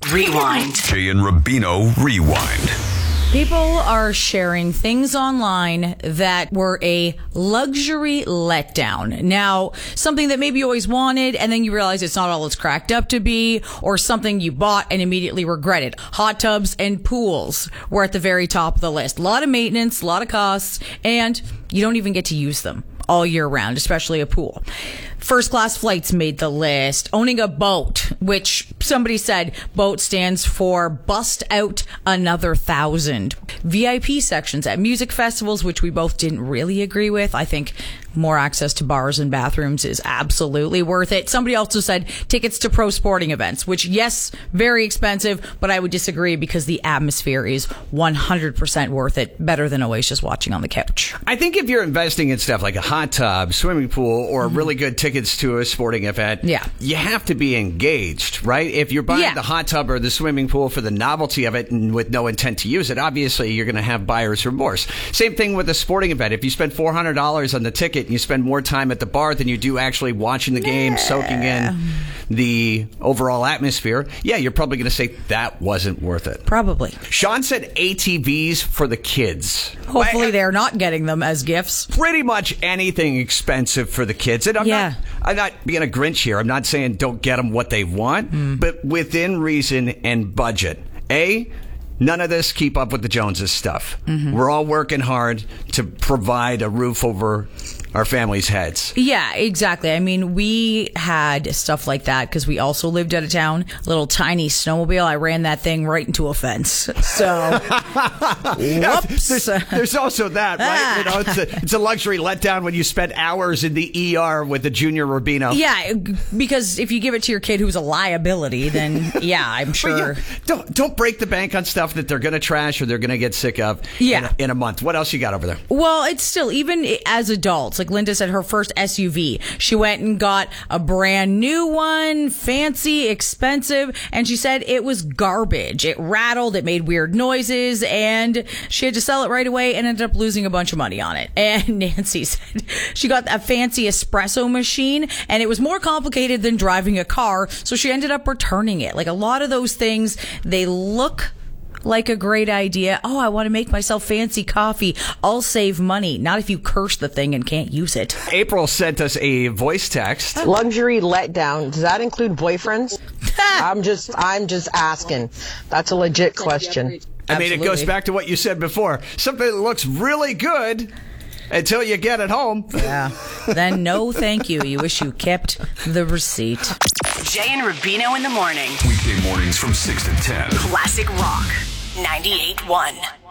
Rewind. Jay and Rubino Rewind. People are sharing things online that were a luxury letdown. Now, something that maybe you always wanted and then you realize it's not all it's cracked up to be, or something you bought and immediately regretted. Hot tubs and pools were at the very top of the list. A lot of maintenance, a lot of costs, and you don't even get to use them all year round, especially a pool. First class flights made the list. Owning a boat, which somebody said boat stands for bust out another 1,000. VIP sections at music festivals, which we both didn't really agree with. I think more access to bars and bathrooms is absolutely worth it. Somebody also said tickets to pro sporting events, which, yes, very expensive, but I would disagree because the atmosphere is 100% worth it. Better than always just watching on the couch. I think if you're investing in stuff like a hot tub, swimming pool, or really good tickets to a sporting event, you have to be engaged, right? If you're buying the hot tub or the swimming pool for the novelty of it and with no intent to use it, obviously you're going to have buyer's remorse. Same thing with a sporting event. If you spend $400 on the ticket and you spend more time at the bar than you do actually watching the game, soaking in the overall atmosphere, you're probably going to say that wasn't worth it. Probably. Sean said ATVs for the kids. Hopefully they're not getting them as gifts. Pretty much anything expensive for the kids. And I'm not being a Grinch here. I'm not saying don't get them what they want, but within reason and budget. None of this keep up with the Joneses stuff. We're all working hard to provide a roof over our families' heads. Yeah, exactly. I mean, we had stuff like that because we also lived out of town. Little tiny snowmobile. I ran that thing right into a fence. So, whoops. There's also that, right? You know, it's a luxury letdown when you spend hours in the ER with the junior Rubino. Yeah, because if you give it to your kid who's a liability, then I'm sure. Don't break the bank on stuff that they're going to trash or they're going to get sick of in a month. What else you got over there? Well, it's still, even as adults, like Linda said, her first SUV, she went and got a brand new one, fancy, expensive, and she said it was garbage. It rattled, it made weird noises, and she had to sell it right away and ended up losing a bunch of money on it. And Nancy said she got a fancy espresso machine, and it was more complicated than driving a car, so she ended up returning it. Like, a lot of those things, they look like a great idea. Oh, I want to make myself fancy coffee. I'll save money. Not if you curse the thing and can't use it. April sent us a voice text. Luxury letdown. Does that include boyfriends? I'm just asking. That's a legit question. I mean, it goes back to what you said before. Something that looks really good until you get it home. Yeah. Then no thank you. You wish you kept the receipt. Jay and Rubino in the morning. Weekday mornings from 6 to 10. Classic Rock 98.1.